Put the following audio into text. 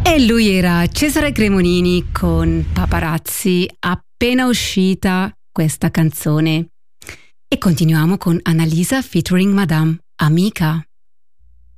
E lui era Cesare Cremonini con Paparazzi, appena uscita questa canzone. E continuiamo con Annalisa featuring Madame Amica.